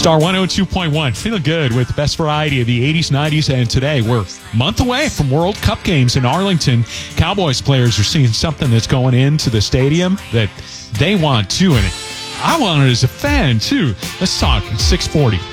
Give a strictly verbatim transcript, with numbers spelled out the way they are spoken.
Star one oh two point one, feeling good with the best variety of the eighties, nineties, and today. We're a month away from World Cup games in Arlington. Cowboys players are seeing something that's going into the stadium that they want too, and I want it as a fan too. Let's talk six forty.